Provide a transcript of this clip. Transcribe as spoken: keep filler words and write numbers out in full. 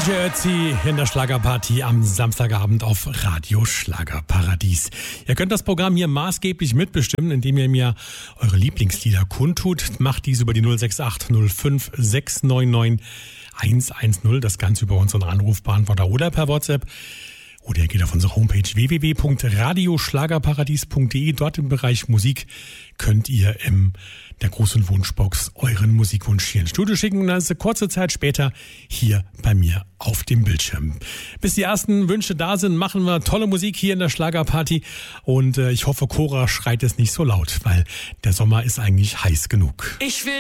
D J Ötzi in der Schlagerparty am Samstagabend auf Radio Schlagerparadies. Ihr könnt das Programm hier maßgeblich mitbestimmen, indem ihr mir eure Lieblingslieder kundtut. Macht dies über die null sechs acht null fünf sechs neun neun eins eins null. Das Ganze über unseren Anrufbeantworter oder per WhatsApp. Oder ihr geht auf unsere Homepage w w w punkt radioschlagerparadies punkt d e. Dort im Bereich Musik könnt ihr in der großen Wunschbox euren Musikwunsch hier ins Studio schicken. Und dann ist eine kurze Zeit später hier bei mir auf dem Bildschirm. Bis die ersten Wünsche da sind, machen wir tolle Musik hier in der Schlagerparty. Und äh, ich hoffe, Cora schreit es nicht so laut, weil der Sommer ist eigentlich heiß genug. Ich will